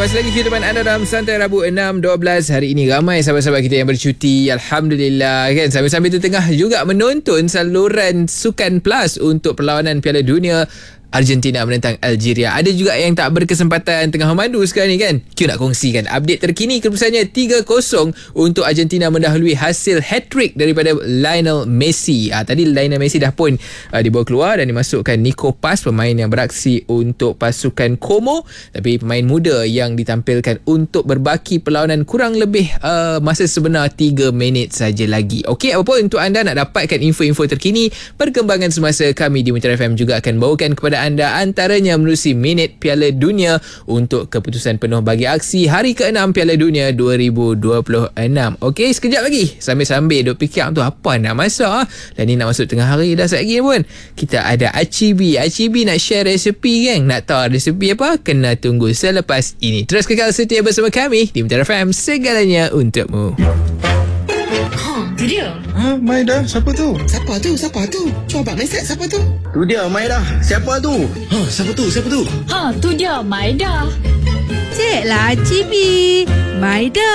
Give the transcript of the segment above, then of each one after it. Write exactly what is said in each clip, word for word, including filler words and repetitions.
masih lagi kehidupan anda dalam Santai Rabu enam dua belas. Hari ini ramai sahabat-sahabat kita yang bercuti. Alhamdulillah kan. Sambil-sambil tu tengah juga menonton saluran Sukan Plus untuk perlawanan Piala Dunia Argentina menentang Algeria. Ada juga yang tak berkesempatan tengah memandu sekarang ni kan. Q nak kongsikan update terkini keputusannya tiga kosong untuk Argentina mendahului hasil hat-trick daripada Lionel Messi. Ah, tadi Lionel Messi dah pun uh, dibawa keluar dan dimasukkan Nico Paz, pemain yang beraksi untuk pasukan Como. Tapi pemain muda yang ditampilkan untuk berbaki perlawanan kurang lebih uh, masa sebenar tiga minit saja lagi. Okey, apa pun untuk anda nak dapatkan info-info terkini perkembangan semasa, kami di Mutiara F M juga akan bawakan kepada anda antaranya menerusi minit Piala Dunia untuk keputusan penuh bagi aksi hari keenam Piala Dunia dua ribu dua puluh enam. Okey, sekejap lagi sambil-sambil duk fikir tu apa nak masak. Dan ni nak masuk tengah hari dah sekejap lagi pun. Kita ada Acibi. Acibi nak share resepi kan? Nak tahu resepi apa? Kena tunggu selepas ini. Terus kekal setia bersama kami di Mutiara F M, segalanya untukmu. Tu dia. Ha, Maida, siapa tu? Siapa tu? Siapa tu? Cuba mesej siapa tu? Tu dia, Maida. Siapa tu? Ha, siapa tu? Siapa tu? Ha, tu dia Maida. Cik lah Cibi. Maida.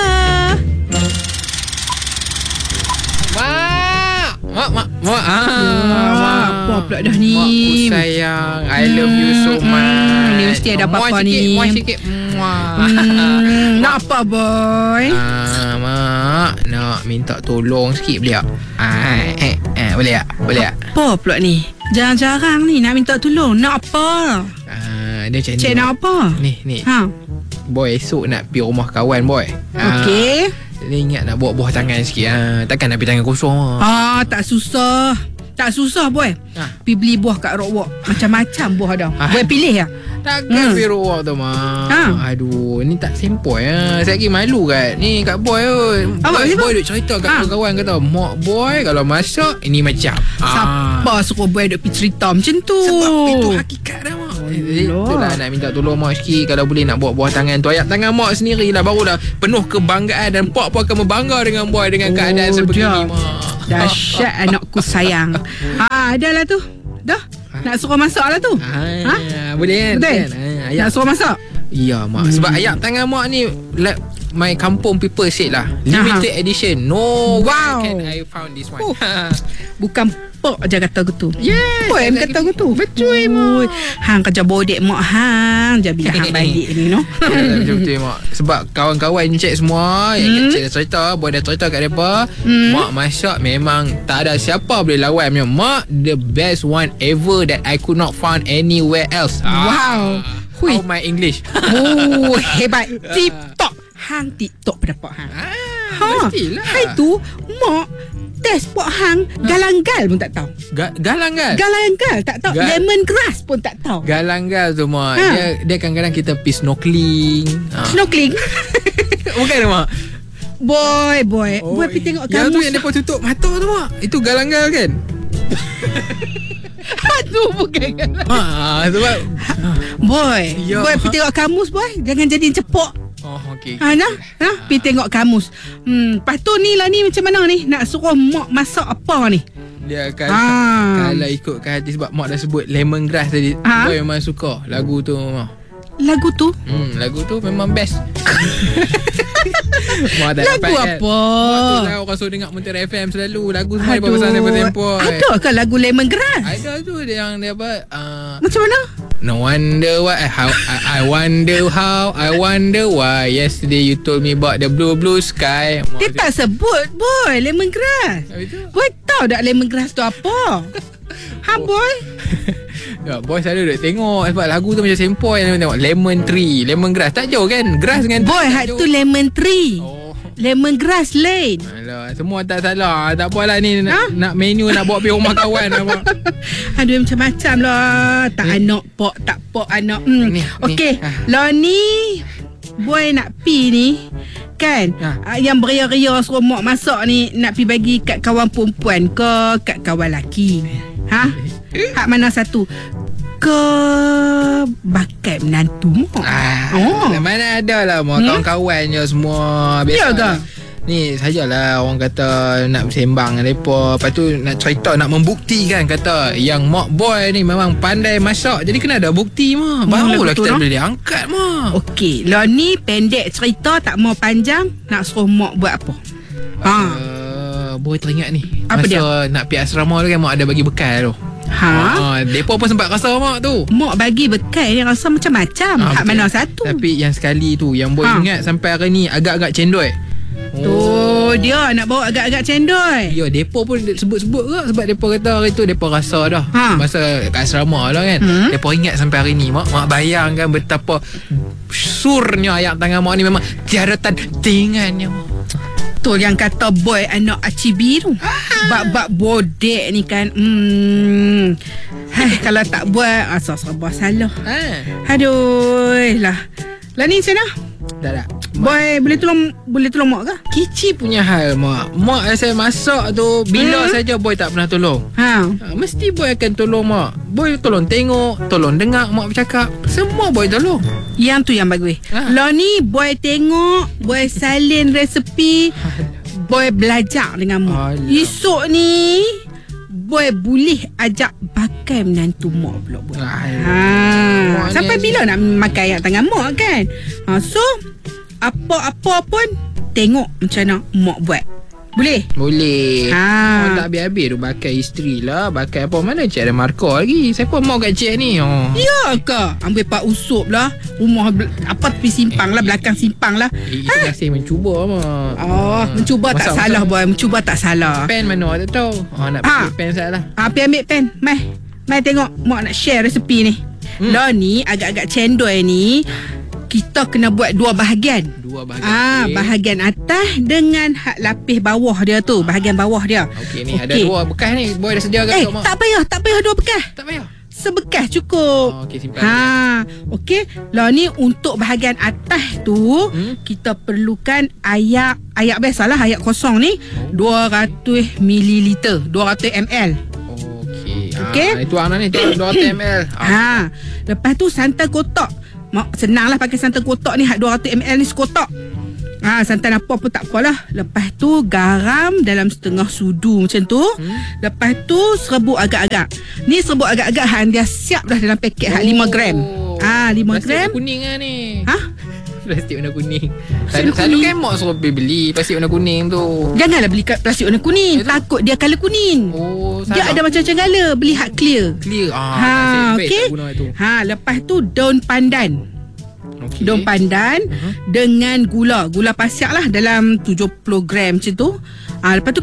Mak! Mak, mak, mak. Ah, Wah, mak. apa pula dah ni? Makku sayang. I love you so Hmm, much. ni mesti ada apa-apa Muah ni. sikit, muah sikit. Muah. Hmm, nak apa boy? Ah, mak, nak minta tolong sikit boleh tak? Ah, eh, eh, boleh tak? Boleh tak? Apa pula ni? Jarang-jarang ni nak minta tolong. Nak apa? Ah, dia macam Cik ni. nak apa? Ni, ni. Ha. Boy, esok nak pergi rumah kawan, boy. Ah, Okey. dia ingat nak bawa buah tangan sikit. Ah, takkan nak pergi tangan kosong. Ah. Ah, tak susah. Tak susah boy. Ah. Pergi beli buah kat Rockwork. Macam-macam buah dah. Ah. Boy pilih ya. Takkan Hmm. pergi ruak tu, mak. Ha. Aduh, ni tak sempoi ah. Saya lagi malu kat ni kat boy tu. Apa, Boy, siapa? boy duk cerita kat Ha. kawan-kawan kata, "Mak boy kalau masak ini macam." Siapa suruh boy duk pergi cerita macam tu? Sebab itu hakikat dah, mak. Jadi, Allah. itulah nak minta tolong mak sikit. Kalau boleh nak buat buah tangan tu, ayat tangan mak sendirilah, barulah penuh kebanggaan dan pak pun akan berbangga dengan boy dengan Oh, keadaan sebegini, dah. mak. Dahsyat anakku sayang. Ha, adalah tu. Dah. Nak suruh masak lah tu. Ah, Ha? boleh kan? Betul? Kan? Ah, ayat Nak suruh masak? Ya, mak. Hmm. Sebab ayat tangan mak ni like my kampung people said lah, limited Aha. edition. No, Wow. where can I found this one? Oh. Bukan pok je kata gitu. Yes, Pok yang exactly. kata gitu. Betul, Ui, mak. hang kerja bodek mak hang. Jadi hang balik ni no. Betul-betul, mak. Sebab kawan-kawan cek semua, yang Hmm. cek dah cerita, boy dah cerita kat mereka, Hmm. mak masak memang tak ada siapa boleh lawan punya. Mak, the best one ever that I could not find anywhere else. Wow. Hui. How my English. Oh, hebat. TikTok. Hang TikTok pendapat hang. Ah, Ha. mestilah. Hai tu mak test pok hang galang-gal pun tak tahu. Ga- galang kan? Galang-gal tak tahu. Gal- Lemongrass pun tak tahu. Galang-gal tu, mak. Ha. Dia, dia kadang-kadang kita pergi snorkeling. Ha. Snorkeling. Bukan, mak. Boy, boy. Boy pergi tengok yang kamu. tu yang dia tutup mata tu, mak. Itu galang-gal kan? Aduh, bukan galang. Ha, sebab Boy, Ya. boy pergi tengok kamus boy. Jangan jadi cepok. oh, okey. Ha nah, nah, pergi tengok kamus. Hmm, lepas tu ni lah ni macam mana ni? Nak suruh mak masak apa ni? Dia akan Ah. kalau ikutkan hati, sebab mak dah sebut lemongrass tadi. Ha? Boy memang suka lagu tu, mak. Lagu tu? Hmm, lagu tu memang best. Mak tak Lagu dapat, kan? apa? Mak tu lah orang suruh dengar Mutiara F M selalu. Lagu semua daripada pasal tempoh-tempoh. ada ke lagu Lemongrass? Ada tu dia yang dia apa? Uh, Macam mana? No wonder why how I, I wonder how I wonder why yesterday you told me about the blue blue sky. Mak Dia tak sebut boy Lemongrass. Habis tu? Boy tahu tak Lemongrass tu apa? Ha boy? Ya, boy selalu duk tengok sebab lagu tu macam sempoi, dia tengok lemon tree, lemongrass tak jauh kan? Grass dengan Boy, tree tak hak jauh. tu lemon tree. Oh. Lemongrass lane. Alah, semua tak salah. Tak apalah ni nak, Ha? nak menu nak bawa pergi rumah kawan apa. Aduh macam-macam lah. Tak Ni. anak pok, tak pok anak. Hmm. Ni, ni. Okey, Ah. lah ni boy nak pi ni kan, Ha. ah, yang beria-ria suruh mak masak ni nak pi bagi kat kawan perempuan ke kat kawan lelaki? Ha? Hak mana satu? Ke bakat menantu mak? Ah, Oh. Mana ada lah mak, Hmm? kawan-kawan je semua. Ya Biasa ke? lah. Ni sajalah orang kata nak bersembang dengan mereka. Lepas tu nak cerita, nak membuktikan kata yang mak boy ni memang pandai masak. Jadi kena ada bukti mah. Barulah kita boleh diangkat mah. Okey, lah ni pendek cerita, tak mau panjang. Nak suruh mak buat apa? Ha. Uh, boy teringat ni. Apa masa dia? nak pergi asrama tu kan mak ada bagi bekal tu. Ha? Ha, depa pun sempat rasa mak tu. Mak bagi bekal ni rasa macam-macam. Ha, Hak betul. mana satu? Tapi yang sekali tu yang boy Ha. ingat sampai hari ni agak-agak cendol. Tu dia nak bawa agak-agak cendol. Ya, depa pun sebut-sebut ke sebab depa kata hari tu depa rasa dah. Ha. Masa kat asrama lah kan. Hmm. Depa ingat sampai hari ni. Mak mak bayangkan betapa surnya ayat tangan mak ni memang tiada tandingannya. Tu yang kata boy anak Acibi tu. Bab-bab bodek ni kan. Hmm. Hai, kalau tak buat asal serba salah. Ha. Aduh lah. Lah ni macam mana? Tak tak. Boy boleh tolong boleh tolong mak ke? Kici punya hal mak. Mak saya masak tu bila Hmm. saja boy tak pernah tolong. Ha. Ha, mesti boy akan tolong mak. Boy tolong tengok, tolong dengar mak bercakap. Semua boy tolong. Yang tu yang bagus. Ha. Lah ni boy tengok, boy salin resepi, boy belajar dengan mak. Alah. Esok ni boy boleh ajak pakai menantu mak pula boy. Alah. Ha. Mak Sampai ni- bila nak makan ayat tangan mak kan? Ha, so apa-apa pun tengok macam mana mak buat. Boleh? Boleh. Ha. Oh, tak habis-habis tu pakai isteri lah. Pakai apa? Mana cik ada markah lagi? Siapa mau kat cik ni? Oh. Ya ke? Ambil pak usup lah. Rumah bel- apa tepi simpang lah, belakang simpang lah. Eh, itu masih mencuba mak. Oh, mencuba tak Masak- salah masak. boy, mencuba tak salah. Pen mana tak tahu. Oh, nak Ha. pakai pen salah. Ah, pergi ambil pen. Mai. Mai tengok mak nak share resepi ni. Hmm. Lah ni agak-agak cendol ni kita kena buat dua bahagian. Dua bahagian. Ah, okey. bahagian atas dengan hak lapis bawah dia tu, bahagian bawah dia. Okey ni ada dua bekas ni. Boy dah sediakan Eh, untuk mak. tak payah, tak payah dua bekas. Tak payah. Sebekas cukup. Oh, okey, simpan. Ha, okey. Lah ni untuk bahagian atas tu Hmm? kita perlukan ayak ayak biasalah, ayak kosong ni dua ratus mililiter, dua ratus mililiter. Okey. Okey. Ah, itu anak ni tu dua ratus mililiter. Ah. Ha, lepas tu santan kotak. Mak senanglah pakai santan kotak ni, hak dua ratus mililiter ni sekotak. Ha, santan apa pun tak apalah. Lepas tu garam dalam setengah sudu macam tu. Hmm. Lepas tu serbuk agak-agak. Ni serbuk agak-agak hang dia siap dah dalam paket hak lima gram. Ah, lima Plastik gram. warna kuning lah ni. Ha? Plastik warna kuning. Plastik Selalu, warna selalu kuning. kan mak suruh pergi beli plastik warna kuning tu. Janganlah beli kat plastik warna kuning. Itu? Takut dia colour kuning. Oh, Dia ada macam-macam colour. Beli hak clear. clear. Ah, Ha, nasib baik okey. tak guna itu. Ha, lepas tu daun pandan. Okey. Daun pandan uh-huh. dengan gula. Gula pasiak lah dalam tujuh puluh gram macam tu. Ha, lepas tu